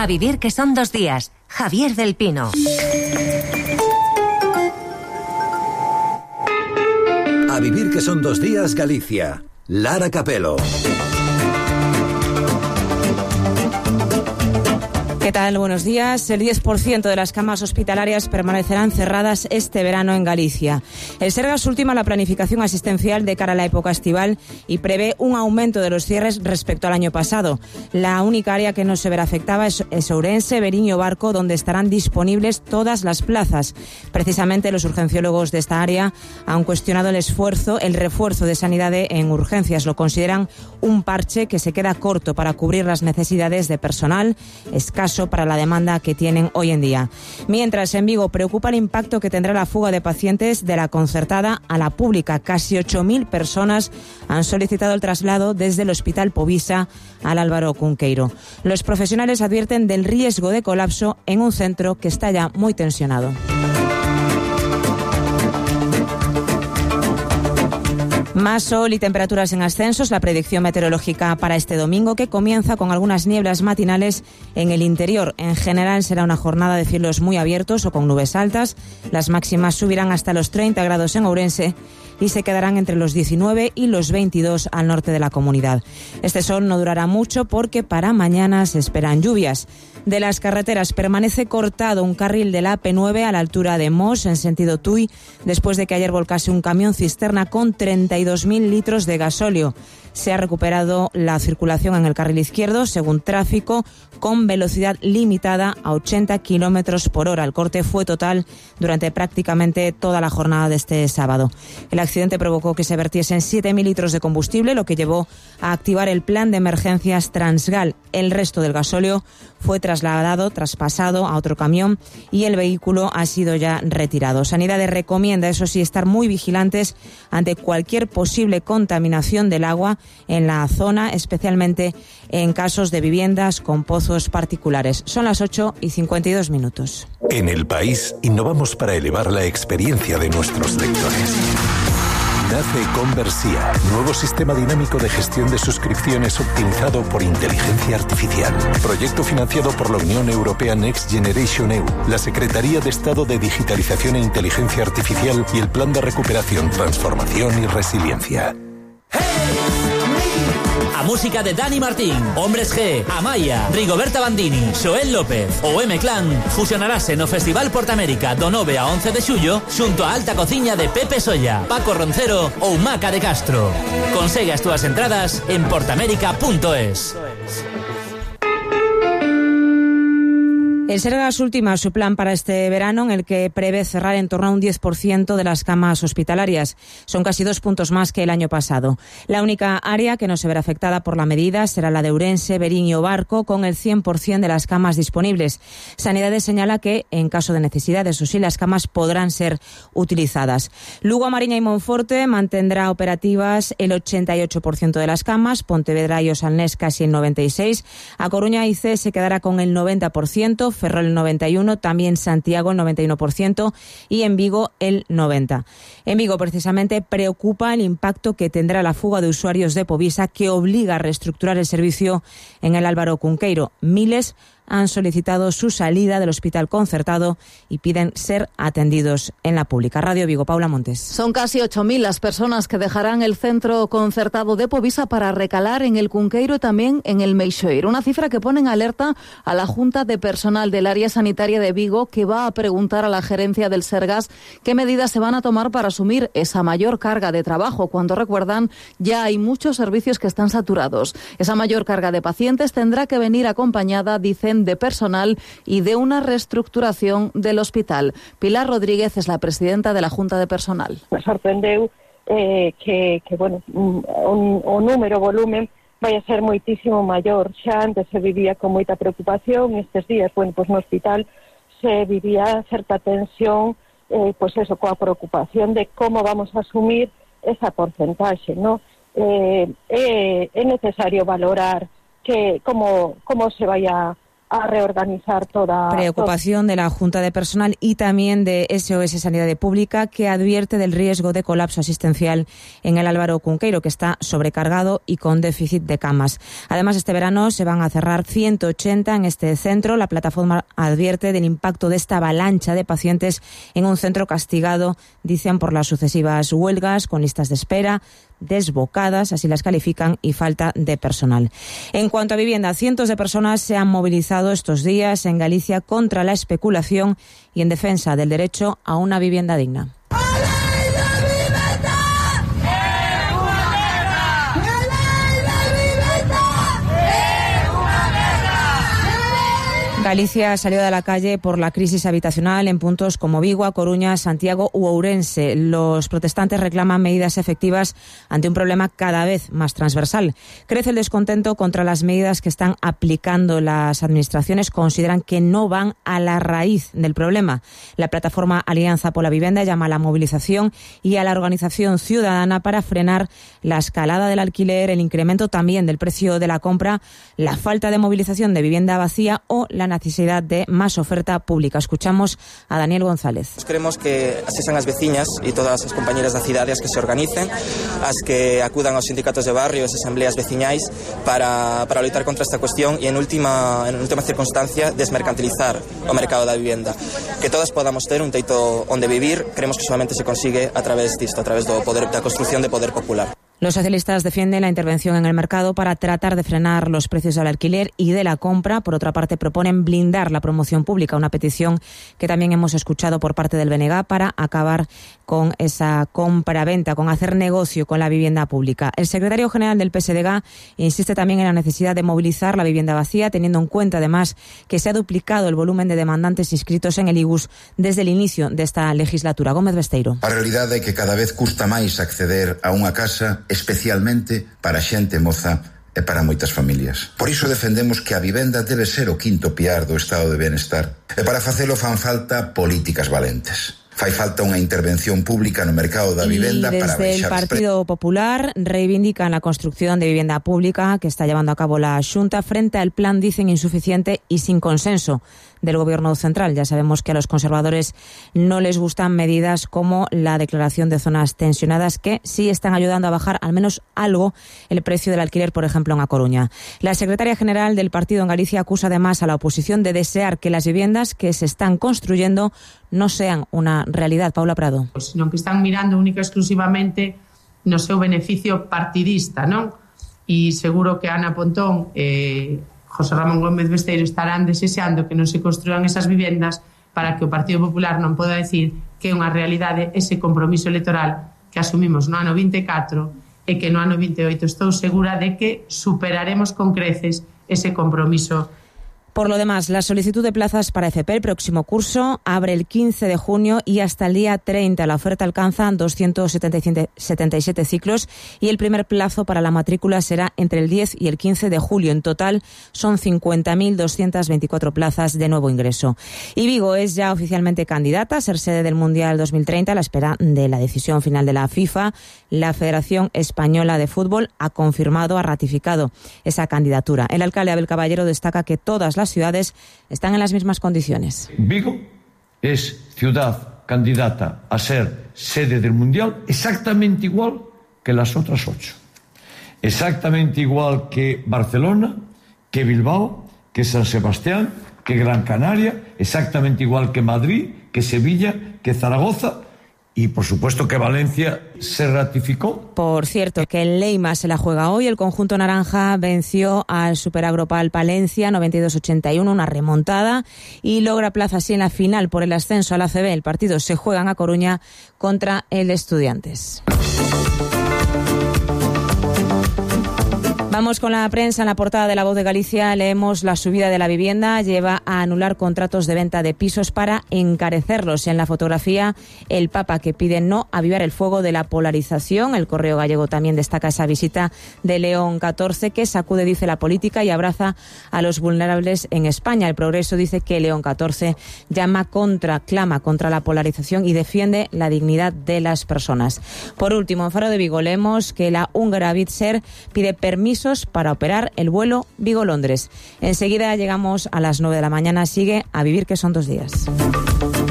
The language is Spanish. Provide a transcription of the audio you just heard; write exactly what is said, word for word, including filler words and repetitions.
A vivir que son dos días. Javier del Pino. A vivir que son dos días, Galicia. Lara Capelo. ¿Qué tal? Buenos días. El diez por ciento de las camas hospitalarias permanecerán cerradas este verano en Galicia. El Sergas ultima la planificación asistencial de cara a la época estival y prevé un aumento de los cierres respecto al año pasado. La única área que no se verá afectada es, es Ourense, Verín y Barco, donde estarán disponibles todas las plazas. Precisamente los urgenciólogos de esta área han cuestionado el esfuerzo, el refuerzo de sanidad en urgencias. Lo consideran un parche que se queda corto para cubrir las necesidades de personal, escaso para la demanda que tienen hoy en día. Mientras, en Vigo preocupa el impacto que tendrá la fuga de pacientes de la concertada a la pública. Casi ocho mil personas han solicitado el traslado desde el Hospital Povisa al Álvaro Cunqueiro. Los profesionales advierten del riesgo de colapso en un centro que está ya muy tensionado. Más sol y temperaturas en ascensos. La predicción meteorológica para este domingo, que comienza con algunas nieblas matinales en el interior. En general será una jornada de cielos muy abiertos o con nubes altas. Las máximas subirán hasta los treinta grados en Ourense y se quedarán entre los diecinueve y los veintidós al norte de la comunidad. Este sol no durará mucho porque para mañana se esperan lluvias. De las carreteras, permanece cortado un carril de la A P nueve a la altura de Mos, en sentido Tui, después de que ayer volcase un camión cisterna con treinta y dos mil litros de gasóleo. Se ha recuperado la circulación en el carril izquierdo, según tráfico, con velocidad limitada a ochenta kilómetros por hora. El corte fue total durante prácticamente toda la jornada de este sábado. El accidente provocó que se vertiesen siete mil litros de combustible, lo que llevó a activar el plan de emergencias Transgal. El resto del gasóleo fue trasladado, traspasado a otro camión y el vehículo ha sido ya retirado. Sanidad recomienda, eso sí, estar muy vigilantes ante cualquier posible contaminación del agua en la zona, especialmente en casos de viviendas con pozos particulares. Son las ocho y cincuenta y dos minutos. En El País innovamos para elevar la experiencia de nuestros lectores. Nace Conversia, nuevo sistema dinámico de gestión de suscripciones optimizado por inteligencia artificial. Proyecto financiado por la Unión Europea Next Generation E U, la Secretaría de Estado de Digitalización e Inteligencia Artificial y el Plan de Recuperación, Transformación y Resiliencia. A música de Dani Martín, Hombres G, Amaya, Rigoberta Bandini, Xoel López ou M-Clan fusionarase no Festival Portamérica do nove a once de xullo xunto a Alta Cociña de Pepe Solla, Paco Roncero ou Maca de Castro. Consegue as túas entradas en portamérica punto es. El Sergas ultima su plan para este verano, en el que prevé cerrar en torno a un diez por ciento de las camas hospitalarias. Son casi dos puntos más que el año pasado. La única área que no se verá afectada por la medida será la de Ourense, Verín y Barco, con el cien por ciento de las camas disponibles. Sanidades señala que, en caso de necesidad, eso sí, las camas podrán ser utilizadas. Lugo, A Mariña y Monforte mantendrá operativas el ochenta y ocho por ciento de las camas, Pontevedra y Osalnés casi el noventa y seis por ciento, A Coruña y C se quedará con el noventa por ciento, Ferrol el noventa y uno por ciento, también Santiago el noventa y uno por ciento y en Vigo el noventa por ciento. En Vigo, precisamente, preocupa el impacto que tendrá la fuga de usuarios de Povisa, que obliga a reestructurar el servicio en el Álvaro Cunqueiro. Miles han solicitado su salida del hospital concertado y piden ser atendidos en la pública. Radio Vigo, Paula Montes. Son casi ocho mil las personas que dejarán el centro concertado de Povisa para recalar en el Cunqueiro y también en el Meixoeiro. Una cifra que pone en alerta a la Junta de Personal del Área Sanitaria de Vigo, que va a preguntar a la gerencia del Sergas qué medidas se van a tomar para asumir esa mayor carga de trabajo, cuando, recuerdan, ya hay muchos servicios que están saturados. Esa mayor carga de pacientes tendrá que venir acompañada, dicen, de personal y de una reestructuración del hospital. Pilar Rodríguez es la presidenta de la Junta de Personal. Me sorprendeu eh, que, que bueno, un, o número, o volumen vai a ser moitísimo maior. Xa antes se vivía con moita preocupación, estes días, bueno, pues no hospital se vivía certa tensión, eh, pues eso, coa preocupación de como vamos a asumir esa porcentaxe, ¿no? Eh, eh, é necesario valorar que como, como se vai a a reorganizar toda... Preocupación toda. de la Junta de Personal y también de S O S Sanidad Pública, que advierte del riesgo de colapso asistencial en el Álvaro Cunqueiro, que está sobrecargado y con déficit de camas. Además, este verano se van a cerrar ciento ochenta en este centro. La plataforma advierte del impacto de esta avalancha de pacientes en un centro castigado, dicen, por las sucesivas huelgas, con listas de espera desbocadas, así las califican, y falta de personal. En cuanto a vivienda, cientos de personas se han movilizado estos días en Galicia contra la especulación y en defensa del derecho a una vivienda digna. Galicia salió de la calle por la crisis habitacional en puntos como Vigo, A Coruña, Santiago u Ourense. Los protestantes reclaman medidas efectivas ante un problema cada vez más transversal. Crece el descontento contra las medidas que están aplicando las administraciones. Consideran que no van a la raíz del problema. La plataforma Alianza por la Vivienda llama a la movilización y a la organización ciudadana para frenar la escalada del alquiler, el incremento también del precio de la compra, la falta de movilización de vivienda vacía o la necesidad de más oferta pública. Escuchamos a Daniel González. Queremos que asistan as veciñas e todas as compañeras da cidade as que se organicen, as que acudan aos sindicatos de barrio, as asambleas veciñais para, para loitar contra esta cuestión e en última, en última circunstancia desmercantilizar o mercado da vivienda. Que todas podamos ter un teito onde vivir, creemos que solamente se consigue a través disto, a través do poder, da construción de poder popular. Los socialistas defienden la intervención en el mercado para tratar de frenar los precios del alquiler y de la compra. Por otra parte, proponen blindar la promoción pública, una petición que también hemos escuchado por parte del B N G para acabar con esa compra-venta, con hacer negocio con la vivienda pública. El secretario general del P S D G insiste también en la necesidad de movilizar la vivienda vacía, teniendo en cuenta además que se ha duplicado el volumen de demandantes inscritos en el I G U S desde el inicio de esta legislatura. Gómez Besteiro. A realidade é que cada vez custa máis acceder a unha casa, especialmente para xente moza e para moitas familias. Por iso defendemos que a vivenda debe ser o quinto piar do estado de benestar. E para facelo fan falta políticas valentes. Fai falta unha intervención pública no mercado da vivenda para baixar. Desde el Partido Popular reivindican la construcción de vivienda pública que está llevando a cabo la Xunta frente al plan, dicen, insuficiente y sin consenso del Gobierno central. Ya sabemos que a los conservadores no les gustan medidas como la declaración de zonas tensionadas, que sí están ayudando a bajar al menos algo el precio del alquiler, por ejemplo, en A Coruña. La secretaria general del partido en Galicia acusa además a la oposición de desear que las viviendas que se están construyendo no sean una realidad. Paula Prado. Sino que están mirando única e exclusivamente no seu beneficio partidista, non? E seguro que Ana Pontón e eh, José Ramón Gómez Besteiro estarán desexando que non se construan esas vivendas para que o Partido Popular non poda decir que é unha realidade ese compromiso electoral que asumimos no ano vinte e catro e que no ano vinte e oito estou segura de que superaremos con creces ese compromiso. Por lo demás, la solicitud de plazas para F P el próximo curso abre el quince de junio y hasta el día treinta. La oferta alcanza doscientos setenta y siete ciclos y el primer plazo para la matrícula será entre el diez y el quince de julio. En total son cincuenta mil doscientas veinticuatro plazas de nuevo ingreso. Y Vigo es ya oficialmente candidata a ser sede del Mundial dos mil treinta a la espera de la decisión final de la FIFA. La Federación Española de Fútbol ha confirmado, ha ratificado esa candidatura. El alcalde Abel Caballero destaca que todas las ciudades están en las mismas condiciones. Vigo es ciudad candidata a ser sede del Mundial exactamente igual que las otras ocho. Exactamente igual que Barcelona, que Bilbao, que San Sebastián, que Gran Canaria, exactamente igual que Madrid, que Sevilla, que Zaragoza. Y, por supuesto, que Valencia se ratificó. Por cierto, que el Leima se la juega hoy. El conjunto naranja venció al Superagropal Palencia noventa y dos a ochenta y uno, una remontada, y logra plaza así en la final por el ascenso a la A C B. El partido se juega en A Coruña contra el Estudiantes. Vamos con la prensa. En la portada de La Voz de Galicia leemos: la subida de la vivienda lleva a anular contratos de venta de pisos para encarecerlos. En la fotografía, el Papa que pide no avivar el fuego de la polarización. El Correo Gallego también destaca esa visita de León catorce, que sacude, dice, la política y abraza a los vulnerables en España. El Progreso dice que León catorce llama contra, clama contra la polarización y defiende la dignidad de las personas. Por último, en Faro de Vigo leemos que la húngara Bitzer pide permiso permisos para operar el vuelo Vigo-Londres. Enseguida llegamos a las nueve de la mañana. Sigue A Vivir que son dos días.